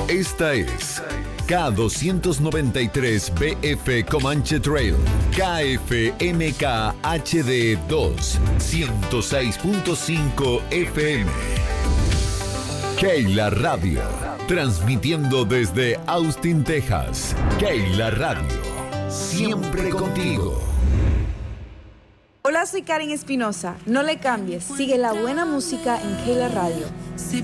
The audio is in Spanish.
Esta es K293BF Comanche Trail, KFMK HD 2, 106.5 FM. Keila Radio, transmitiendo desde Austin, Texas. Keila Radio, siempre contigo. Hola, soy Karen Espinosa. No le cambies, sigue la buena música en Keila Radio. C'est